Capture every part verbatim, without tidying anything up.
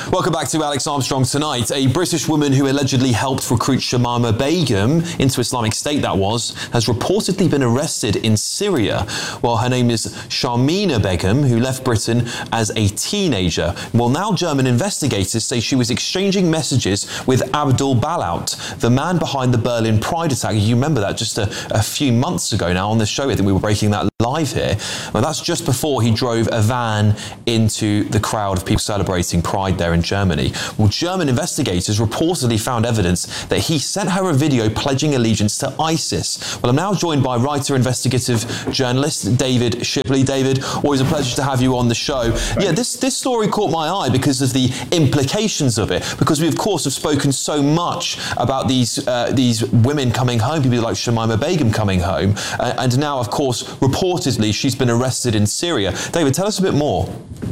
Welcome back to Alex Armstrong Tonight. A British woman who allegedly helped recruit Shamima Begum into Islamic State, that was, has reportedly been arrested in Syria. Well, her name is Shamima Begum, who left Britain as a teenager. Well, now German investigators say she was exchanging messages with Abdul Balaut, the man behind the Berlin Pride attack. You remember that just a, a few months ago now on the show. I think we were breaking that live here. Well, that's just before he drove a van into the crowd of people celebrating Pride there in Germany. Well, German investigators reportedly found evidence that he sent her a video pledging allegiance to ISIS. Well, I'm now joined by writer, investigative journalist David Shipley. David, always a pleasure to have you on the show. Yeah, this, this story caught my eye because of the implications of it, because we, of course, have spoken so much about these uh, these women coming home, people like Shamima Begum coming home, uh, and now, of course, reportedly she's been arrested in Syria. David, tell us a bit more.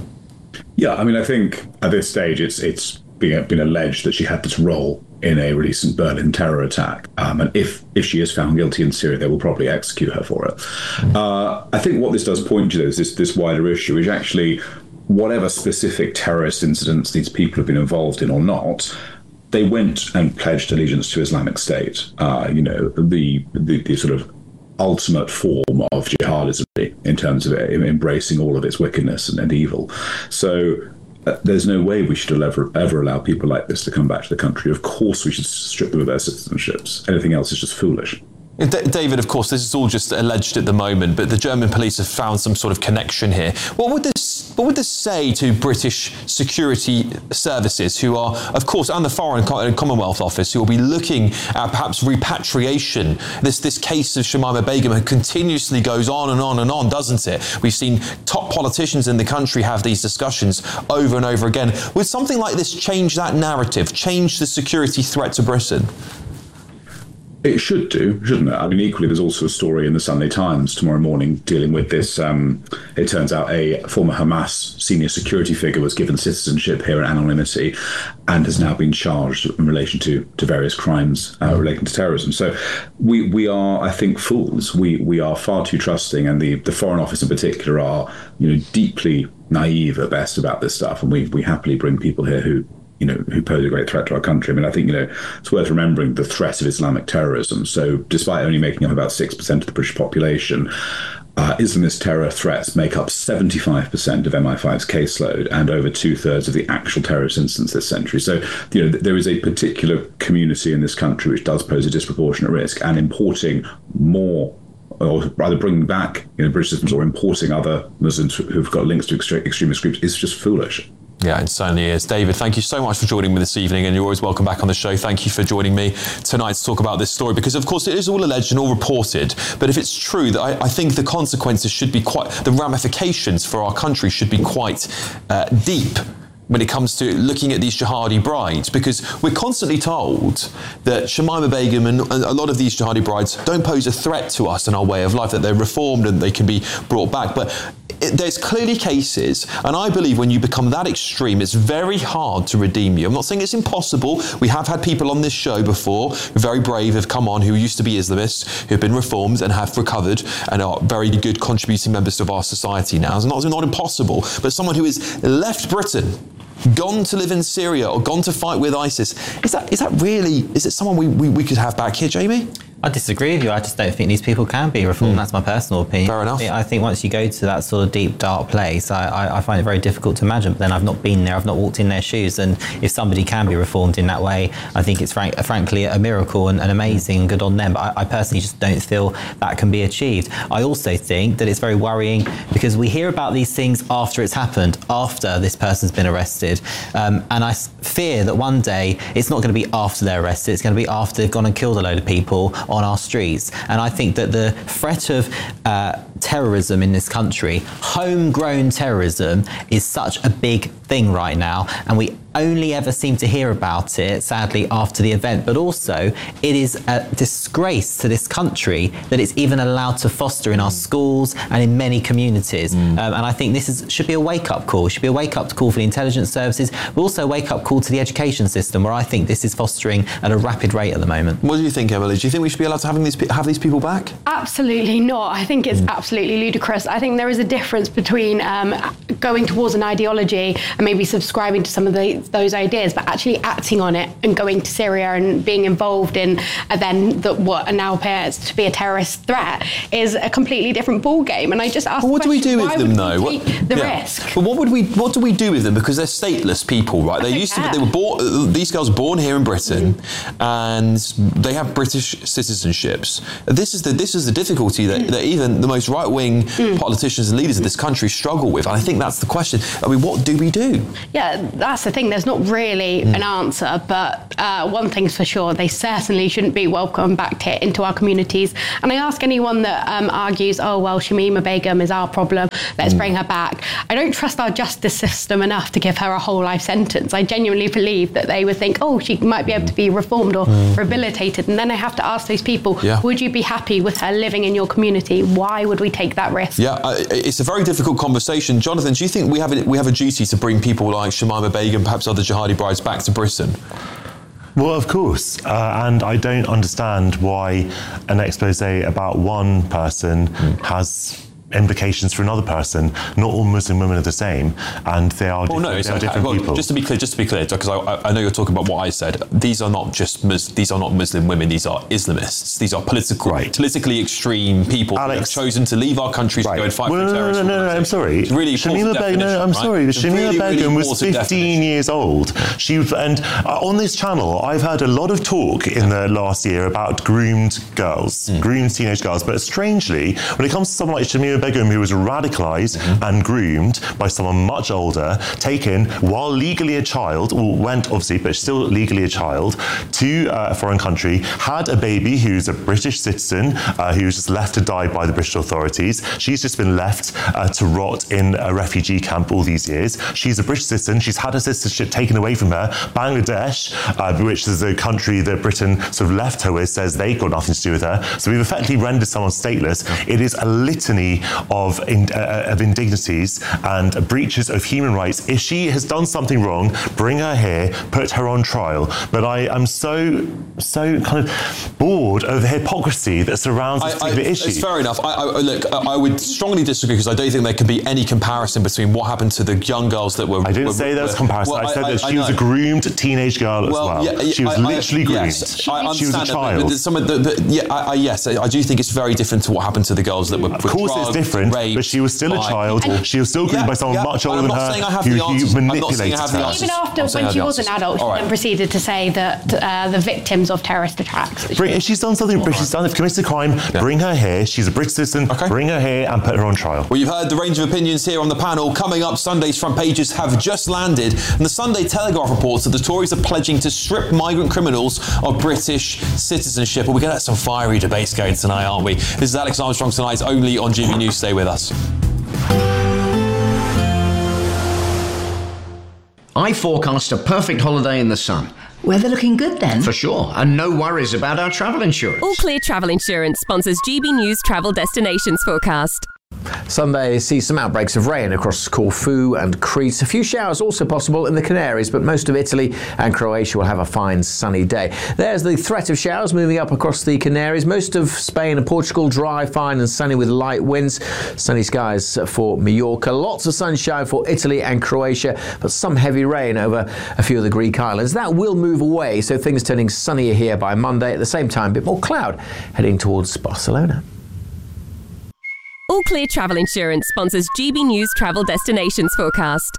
Yeah, I mean, I think at this stage it's it's been, been alleged that she had this role in a recent Berlin terror attack. Um, and if if she is found guilty in Syria, they will probably execute her for it. Uh, I think what this does point to is this, this wider issue, is actually whatever specific terrorist incidents these people have been involved in or not, they went and pledged allegiance to Islamic State. Uh, you know, the, the the sort of ultimate form of jihadism in terms of it, embracing all of its wickedness and, and evil. So uh, there's no way we should ever, ever allow people like this to come back to the country. Of course, we should strip them of their citizenships. Anything else is just foolish. D- David, of course, this is all just alleged at the moment, but the German police have found some sort of connection here. What would this, what would this say to British security services, who are, of course, and the Foreign Commonwealth Office, who will be looking at perhaps repatriation? This this case of Shamima Begum continuously goes on and on and on, doesn't it? We've seen top politicians in the country have these discussions over and over again. Would something like this change that narrative, change the security threat to Britain? It should do, shouldn't it? I mean, equally, there's also a story in the Sunday Times tomorrow morning dealing with this. Um, it turns out a former Hamas senior security figure was given citizenship here in anonymity and has now been charged in relation to, to various crimes uh, relating to terrorism. So we we are, I think, fools. We we are far too trusting, and the, the Foreign Office in particular are, you know, deeply naive at best about this stuff. And we we happily bring people here who, you know, who pose a great threat to our country. I mean, I think, you know, it's worth remembering the threat of Islamic terrorism. So despite only making up about six percent of the British population, uh, Islamist terror threats make up seventy-five percent of M I five's caseload and over two thirds of the actual terrorist incidents this century. So, you know, there is a particular community in this country which does pose a disproportionate risk, and importing more, or rather bringing back, you know, British citizens or importing other Muslims who've got links to extre- extremist groups is just foolish. Yeah, it certainly is. David, thank you so much for joining me this evening, and you're always welcome back on the show. Thank you for joining me tonight to talk about this story, because of course it is all alleged and all reported, but if it's true, that I, I think the consequences should be quite, the ramifications for our country should be quite uh, deep when it comes to looking at these jihadi brides, because we're constantly told that Shamima Begum and a lot of these jihadi brides don't pose a threat to us and our way of life, that they're reformed and they can be brought back. But it, there's clearly cases, and I believe when you become that extreme, it's very hard to redeem you. I'm not saying it's impossible. We have had people on this show before who are very brave, have come on, who used to be Islamists, who have been reformed and have recovered and are very good contributing members of our society now. It's not, it's not impossible, but someone who has left Britain, gone to live in Syria or gone to fight with ISIS, is that is that really, is it someone we, we, we could have back here, Jamie? I disagree with you. I just don't think these people can be reformed. Mm. That's my personal opinion. Fair enough. I think once you go to that sort of deep, dark place, I, I, I find it very difficult to imagine. But then I've not been there. I've not walked in their shoes. And if somebody can be reformed in that way, I think it's frank, frankly a miracle and, and amazing and good on them. But I, I personally just don't feel that can be achieved. I also think that it's very worrying because we hear about these things after it's happened, after this person's been arrested. Um, and I fear that one day it's not going to be after they're arrested. It's going to be after they've gone and killed a load of people on our streets. And I think that the threat of uh, terrorism in this country, homegrown terrorism, is such a big thing right now, and we only ever seem to hear about it, sadly, after the event. But also, it is a disgrace to this country that it's even allowed to foster in our schools and in many communities. Mm. Um, and I think this is, should be a wake-up call. It should be a wake-up call for the intelligence services, but also a wake-up call to the education system, where I think this is fostering at a rapid rate at the moment. What do you think, Emily? Do you think we should be allowed to having these, have these people back? Absolutely not. I think it's mm. absolutely ludicrous. I think there is a difference between um, going towards an ideology and maybe subscribing to some of the, those ideas, but actually acting on it and going to Syria and being involved in uh, then the, what now appears to be a terrorist threat is a completely different ballgame. And I just ask, well, what do we do with them, though? What, the yeah. risk. But what would we? What do we do with them? Because they're stateless people, right? They used care. to. They were born. These girls were born here in Britain, mm-hmm. and they have British citizenships. This is the this is the difficulty that, mm. that even the most right-wing mm. politicians and leaders of this country struggle with. And I think that's the question. I mean, what do we do? Yeah, that's the thing. There's not really mm. an answer, but uh, one thing's for sure: they certainly shouldn't be welcomed back to, into our communities. And I ask anyone that um, argues, "Oh well, Shamima Begum is our problem. Let's mm. bring her back." I don't trust our justice system enough to give her a whole life sentence. I genuinely believe that they would think, "Oh, she might be able to be reformed or mm. rehabilitated." And then I have to ask those people, yeah. would you be happy with her living in your community? Why would we take that risk? Yeah, uh, it's a very difficult conversation. Jonathan, do you think we have a, we have a duty to bring people like Shamima Begum, perhaps other jihadi brides, back to Britain? Well, of course, uh, and I don't understand why an expose about one person mm. has implications for another person. Not all Muslim women are the same, and they are well, different, no, they are okay. different well, people. Just to be clear, just to be clear, because I, I know you're talking about what I said. These are not just Mus- these are not Muslim women. These are Islamists. These are political, right. politically extreme people Alex, who have chosen to leave our countries right. to go and fight well, for no, terrorists. No, no, no, no, I'm sorry. It's really Shamima Begum. No, I'm right? sorry. Shamima really, Begum really was fifteen definition. years old. She and uh, on this channel, I've heard a lot of talk in the last year about groomed girls, mm. groomed teenage girls. But strangely, when it comes to someone like Shamima Begum, who was radicalised mm-hmm. and groomed by someone much older, taken while legally a child, or went obviously, but still legally a child, to uh, a foreign country, had a baby who's a British citizen, uh, who was just left to die by the British authorities. She's just been left uh, to rot in a refugee camp all these years. She's a British citizen. She's had her citizenship taken away from her. Bangladesh, uh, which is a country that Britain sort of left her with, says they've got nothing to do with her. So we've effectively rendered someone stateless. It is a litany of, in, uh, of indignities and breaches of human rights. If she has done something wrong, bring her here, put her on trial. But I am so, so kind of bored of the hypocrisy that surrounds this I, particular I, issue. It's fair enough. I, I, look, I, I would strongly disagree because I don't think there can be any comparison between what happened to the young girls that were... I didn't were, say there was comparison. Well, I said I, that I, she I was a groomed teenage girl as well. well. Yeah, she was I, literally I, groomed. Yes, I she was a understand child. That, but some of the, the, yeah, I, I, yes, I, I do think it's very different to what happened to the girls that were Of were course drugged, it's different, raped, but she was still a child. And she was still groomed yeah, by someone yeah, much older than her who, who manipulated her. Even after, when she was an adult, she right. then proceeded to say that uh, the victims of terrorist attacks... Bring, if she's done something, if she's done, if committed a crime, yeah. bring her here. She's a British citizen. Okay. Bring her here and put her on trial. Well, you've heard the range of opinions here on the panel. Coming up, Sunday's front pages have just landed, and the Sunday Telegraph reports that the Tories are pledging to strip migrant criminals of British citizenship. Well, we're going to have some fiery debates going tonight, aren't we? This is Alex Armstrong Tonight, only on G B News. Stay with us. I forecast a perfect holiday in the sun. Weather looking good then? For sure, and no worries about our travel insurance. All Clear Travel Insurance sponsors G B News Travel Destinations Forecast. Sunday sees some outbreaks of rain across Corfu and Crete. A few showers also possible in the Canaries, but most of Italy and Croatia will have a fine sunny day. There's the threat of showers moving up across the Canaries. Most of Spain and Portugal dry, fine and sunny with light winds. Sunny skies for Mallorca. Lots of sunshine for Italy and Croatia, but some heavy rain over a few of the Greek islands. That will move away, so things turning sunnier here by Monday. At the same time, a bit more cloud heading towards Barcelona. All Clear Travel Insurance sponsors G B News Travel Destinations Forecast.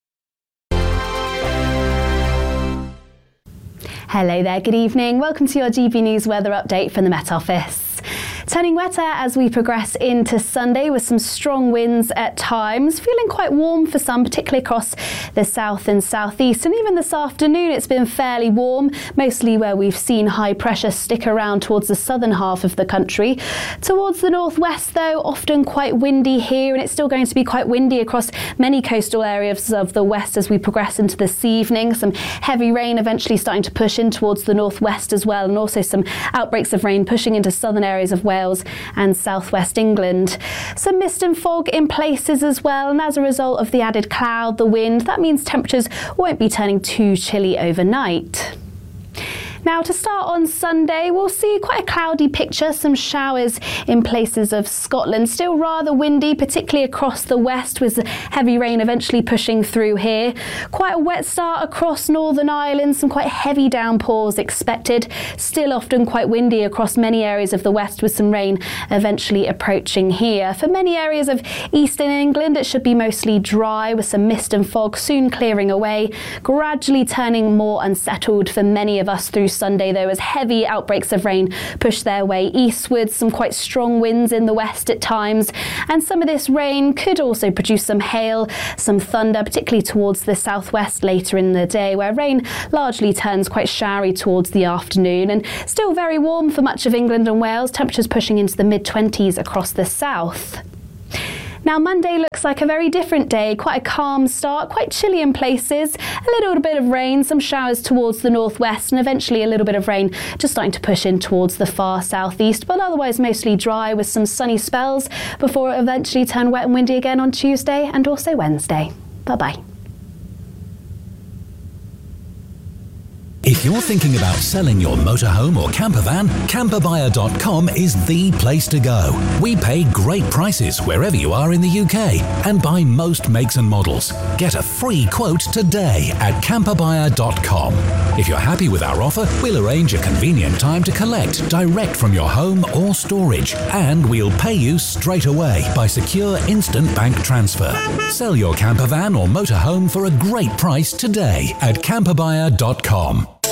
Hello there, good evening. Welcome to your G B News weather update from the Met Office. Turning wetter as we progress into Sunday with some strong winds at times. Feeling quite warm for some, particularly across the south and southeast. And even this afternoon it's been fairly warm, mostly where we've seen high pressure stick around towards the southern half of the country. Towards the northwest though, often quite windy here, and it's still going to be quite windy across many coastal areas of the west as we progress into this evening. Some heavy rain eventually starting to push in towards the northwest as well, and also some outbreaks of rain pushing into southern areas of Wales and southwest England. Some mist and fog in places as well, and as a result of the added cloud, the wind, that means temperatures won't be turning too chilly overnight. Now, to start on Sunday, we'll see quite a cloudy picture, some showers in places of Scotland. Still rather windy, particularly across the west, with heavy rain eventually pushing through here. Quite a wet start across Northern Ireland, some quite heavy downpours expected. Still often quite windy across many areas of the west, with some rain eventually approaching here. For many areas of eastern England, it should be mostly dry, with some mist and fog soon clearing away, gradually turning more unsettled for many of us through Sunday, though, as heavy outbreaks of rain push their way eastwards, some quite strong winds in the west at times, and some of this rain could also produce some hail, some thunder, particularly towards the southwest later in the day, where rain largely turns quite showery towards the afternoon, and still very warm for much of England and Wales, temperatures pushing into the mid twenties across the south. Now, Monday looks like a very different day, quite a calm start, quite chilly in places, a little bit of rain, some showers towards the northwest, and eventually a little bit of rain just starting to push in towards the far southeast, but otherwise mostly dry with some sunny spells before it eventually turn wet and windy again on Tuesday and also Wednesday. Bye-bye. If you're thinking about selling your motorhome or camper van, camper buyer dot com is the place to go. We pay great prices wherever you are in the U K and buy most makes and models. Get a free quote today at camper buyer dot com. If you're happy with our offer, we'll arrange a convenient time to collect direct from your home or storage, and we'll pay you straight away by secure instant bank transfer. Sell your camper van or motorhome for a great price today at camper buyer dot com.